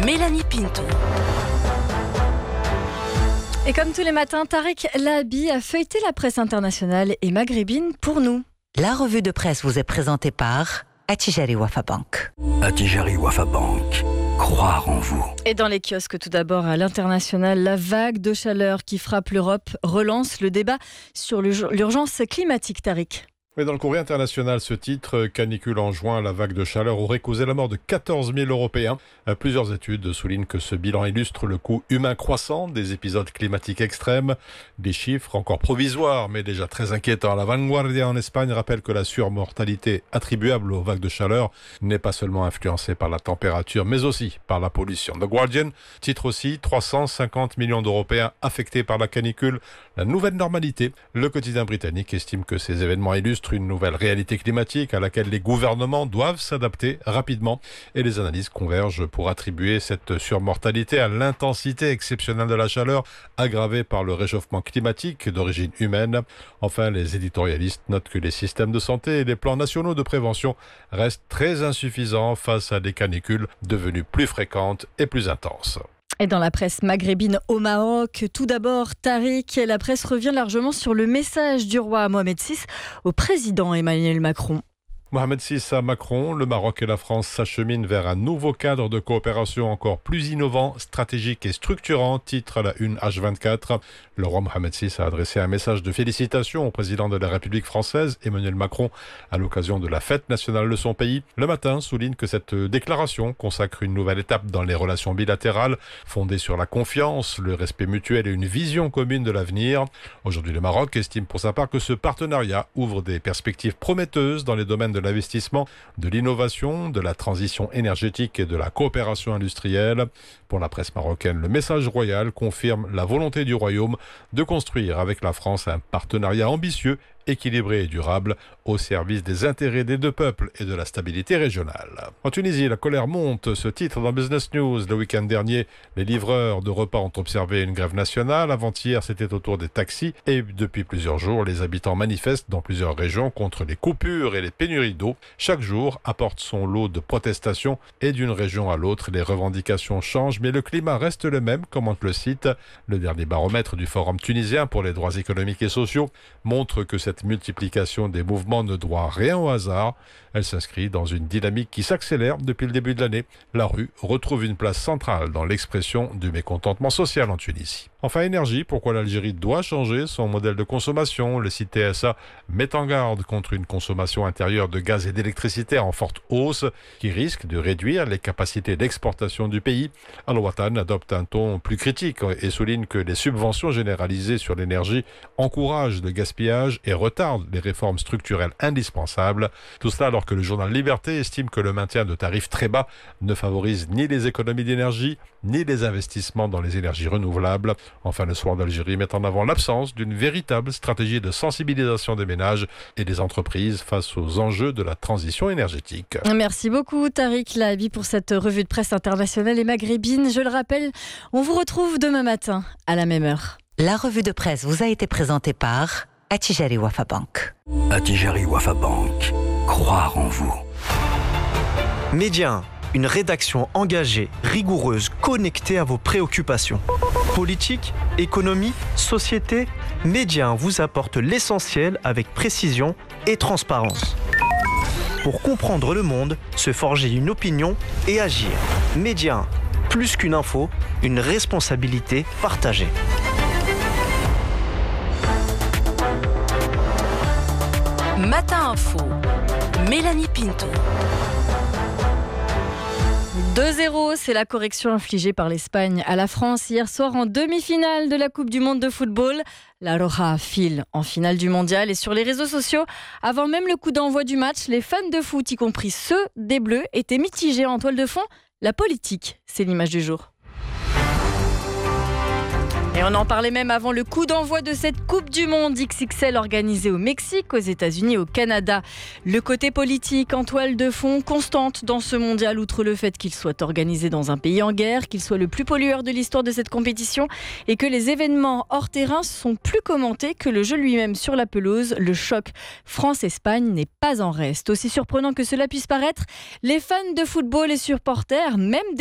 Mélanie Pinto. Et comme tous les matins, Tariq Lahabi a feuilleté la presse internationale et maghrébine pour nous. La revue de presse vous est présentée par Attijari Wafa Bank. Attijari Wafa Bank. Croire en vous. Et dans les kiosques, tout d'abord à l'international, la vague de chaleur qui frappe l'Europe relance le débat sur l'urgence climatique, Tariq. Mais dans le courrier international, ce titre, canicule en juin, la vague de chaleur aurait causé la mort de 14 000 Européens. Plusieurs études soulignent que ce bilan illustre le coût humain croissant des épisodes climatiques extrêmes. Des chiffres encore provisoires, mais déjà très inquiétants. La Vanguardia en Espagne rappelle que la surmortalité attribuable aux vagues de chaleur n'est pas seulement influencée par la température, mais aussi par la pollution. The Guardian titre aussi 350 millions d'Européens affectés par la canicule. La nouvelle normalité. Le quotidien britannique estime que ces événements illustrent une nouvelle réalité climatique à laquelle les gouvernements doivent s'adapter rapidement et les analyses convergent pour attribuer cette surmortalité à l'intensité exceptionnelle de la chaleur aggravée par le réchauffement climatique d'origine humaine. Enfin, les éditorialistes notent que les systèmes de santé et les plans nationaux de prévention restent très insuffisants face à des canicules devenues plus fréquentes et plus intenses. Et dans la presse maghrébine au Maroc, tout d'abord, Tariq, la presse revient largement sur le message du roi Mohamed VI au président Emmanuel Macron. Mohamed VI à Macron, le Maroc et la France s'acheminent vers un nouveau cadre de coopération encore plus innovant, stratégique et structurant, titre à la une H24. Le roi Mohamed VI a adressé un message de félicitations au président de la République française, Emmanuel Macron, à l'occasion de la fête nationale de son pays. Le Matin souligne que cette déclaration consacre une nouvelle étape dans les relations bilatérales, fondée sur la confiance, le respect mutuel et une vision commune de l'avenir. Aujourd'hui, le Maroc estime pour sa part que ce partenariat ouvre des perspectives prometteuses dans les domaines de l'investissement, de l'innovation, de la transition énergétique et de la coopération industrielle. Pour la presse marocaine, le message royal confirme la volonté du royaume de construire avec la France un partenariat ambitieux, équilibré et durable au service des intérêts des deux peuples et de la stabilité régionale. En Tunisie, la colère monte. Ce titre dans Business News. Le week-end dernier, les livreurs de repas ont observé une grève nationale. Avant-hier, c'était au tour des taxis. Et depuis plusieurs jours, les habitants manifestent dans plusieurs régions contre les coupures et les pénuries d'eau. Chaque jour apporte son lot de protestations et d'une région à l'autre, les revendications changent, mais le climat reste le même, commente le site. Le dernier baromètre du Forum tunisien pour les droits économiques et sociaux montre que cette multiplication des mouvements ne doit rien au hasard. Elle s'inscrit dans une dynamique qui s'accélère depuis le début de l'année. La rue retrouve une place centrale dans l'expression du mécontentement social en Tunisie. Enfin, énergie, pourquoi l'Algérie doit changer son modèle de consommation. Le site TSA met en garde contre une consommation intérieure de gaz et d'électricité en forte hausse qui risque de réduire les capacités d'exportation du pays. Al-Watan adopte un ton plus critique et souligne que les subventions généralisées sur l'énergie encouragent le gaspillage et retardent les réformes structurelles indispensables. Tout cela alors que le journal Liberté estime que le maintien de tarifs très bas ne favorise ni les économies d'énergie, ni les investissements dans les énergies renouvelables. Enfin, le Soir d'Algérie met en avant l'absence d'une véritable stratégie de sensibilisation des ménages et des entreprises face aux enjeux de la transition énergétique. Merci beaucoup Tariq Lahabi pour cette revue de presse internationale et maghrébine. Je le rappelle, on vous retrouve demain matin à la même heure. La revue de presse vous a été présentée par Attijari Wafa Bank. Attijari Wafa Bank. Croire en vous. Média 1, une rédaction engagée, rigoureuse, connectée à vos préoccupations. Politique, économie, société, Média 1 vous apporte l'essentiel avec précision et transparence. Pour comprendre le monde, se forger une opinion et agir. Média 1, plus qu'une info, une responsabilité partagée. Matin Info. Mélanie Pinto. 2-0, c'est la correction infligée par l'Espagne à la France hier soir en demi-finale de la Coupe du Monde de football. La Roja file en finale du mondial et sur les réseaux sociaux, avant même le coup d'envoi du match, les fans de foot, y compris ceux des Bleus, étaient mitigés en toile de fond. La politique, c'est l'image du jour. Et on en parlait même avant le coup d'envoi de cette Coupe du Monde XXL organisée au Mexique, aux États-Unis et au Canada. Le côté politique en toile de fond constante dans ce mondial, outre le fait qu'il soit organisé dans un pays en guerre, qu'il soit le plus pollueur de l'histoire de cette compétition et que les événements hors terrain sont plus commentés que le jeu lui-même sur la pelouse. Le choc France-Espagne n'est pas en reste. Aussi surprenant que cela puisse paraître, les fans de football et supporters, même